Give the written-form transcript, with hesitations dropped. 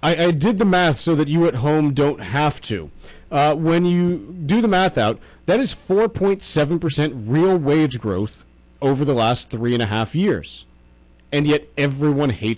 I did the math so that you at home don't have to. When you do the math out, that is 4.7% real wage growth over the last 3.5 years. And yet everyone hates